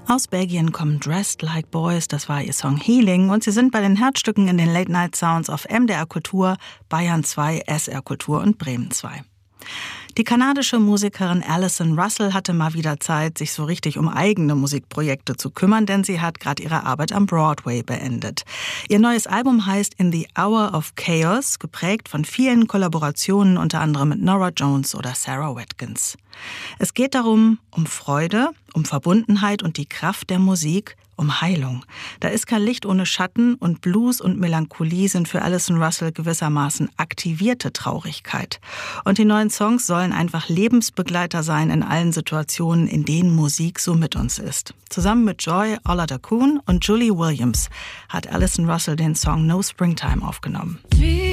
Aus Belgien kommen Dressed Like Boys, das war ihr Song Healing, und sie sind bei den Herzstücken in den Late Night Sounds auf MDR Kultur, Bayern 2, SR Kultur und Bremen 2. Die kanadische Musikerin Alison Russell hatte mal wieder Zeit, sich so richtig um eigene Musikprojekte zu kümmern, denn sie hat gerade ihre Arbeit am Broadway beendet. Ihr neues Album heißt In the Hour of Chaos, geprägt von vielen Kollaborationen, unter anderem mit Norah Jones oder Sarah Watkins. Es geht darum, um Freude, um Verbundenheit und die Kraft der Musik, um Heilung. Da ist kein Licht ohne Schatten und Blues und Melancholie sind für Alison Russell gewissermaßen aktivierte Traurigkeit. Und die neuen Songs sollen einfach Lebensbegleiter sein in allen Situationen, in denen Musik so mit uns ist. Zusammen mit Joy Oladacoon und Julie Williams hat Alison Russell den Song No Springtime aufgenommen.